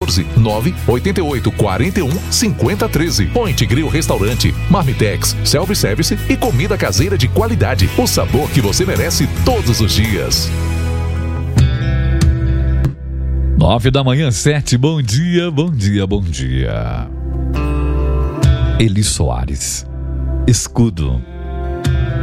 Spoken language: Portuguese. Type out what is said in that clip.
14 988 41 50 13. Point Grill Restaurante, Marmitex, self-service e comida caseira de qualidade. O sabor que você merece todos os dias. 9h07, bom dia, bom dia, bom dia. Eli Soares, Escudo.